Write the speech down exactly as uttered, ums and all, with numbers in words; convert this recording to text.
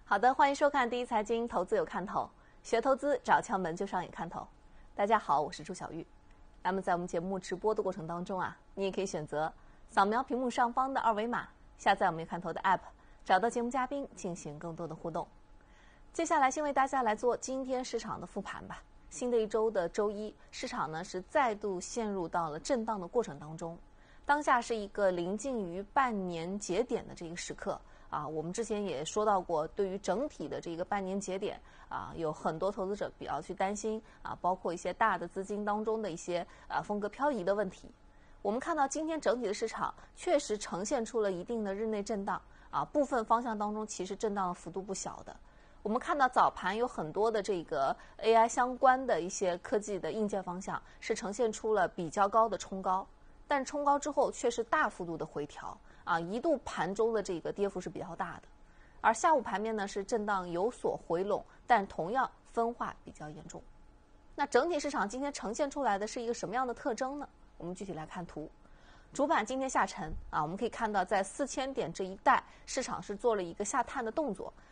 好的，欢迎收看第一财经投资有看头，学投资找窍门就上眼看头。大家好，我是朱小玉。那么在我们节目直播的过程当中啊，你也可以选择扫描屏幕上方的二维码，下载我们有看头的 App， 找到节目嘉宾进行更多的互动。接下来先为大家来做今天市场的复盘吧。新的一周的周一，市场呢是再度陷入到了震荡的过程当中。当下是一个临近于半年节点的这个时刻啊，我们之前也说到过，对于整体的这个半年节点啊，有很多投资者比较去担心啊，包括一些大的资金当中的一些啊风格漂移的问题。我们看到今天整体的市场确实呈现出了一定的日内震荡啊，部分方向当中其实震荡的幅度不小的。我们看到早盘有很多的这个 A I 相关的一些科技的硬件方向是呈现出了比较高的冲高，但冲高之后却是大幅度的回调啊，一度盘中的这个跌幅是比较大的。而下午盘面呢是震荡有所回笼，但同样分化比较严重。那整体市场今天呈现出来的是一个什么样的特征呢？我们具体来看图。主板今天下沉啊，我们可以看到在四千点这一带，市场是做了一个下探的动作